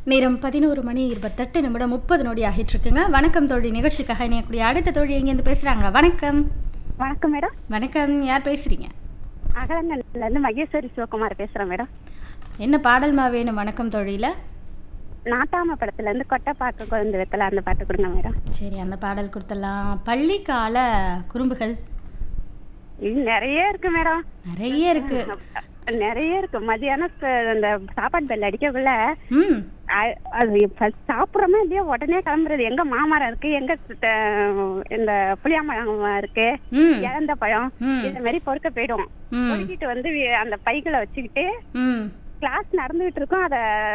நேரம் 11 மணி 28 நிமிடம் 30 நொடி ஆகிட்டு இருக்குங்க. வணக்கம் தோழி, நிகழ்ச்சிக்காக இணையக்கூடிய அடுத்த தோழி எங்கேருந்து பேசுறாங்க? வணக்கம். வணக்கம் மேடம். வணக்கம், யார் பேசுறீங்க? அகலங்கல்ல இருந்து மகேஸ்வரி சிவகுமார் பேசுறேன் மேடம். என்ன பாடல்மா வேணும் வணக்கம் தோழியில? நாட்டாம படத்துல இருந்து கொட்டை பாக்கு குழந்தை வெத்தல அந்த பாட்டு கொடுங்க மேடம். சரி, அந்த பாடல் கொடுத்துடலாம். பள்ளிக்கால குறும்புகள் இது நிறைய இருக்கு மேடம். நிறைய இருக்கு. நிறைய இருக்கு. மதியானம் அந்த சாப்பாடு பெல் அடிக்கக்குள்ள ம் அது சாப்பிட்றோமே இல்லையோ உடனே கிளம்புறது. எங்க மாமரம் இருக்கு, எங்க இந்த புளியாமரம் இருக்கு, ம் இழந்த பழம், ம். இந்த மாதிரி பொறுக்க போயிடும். ம் பொறுக்கிட்டு வந்து அந்த பைகளை வச்சுக்கிட்டு ம் கிளாஸ் நடந்துகிட்டு இருக்கோம். அதை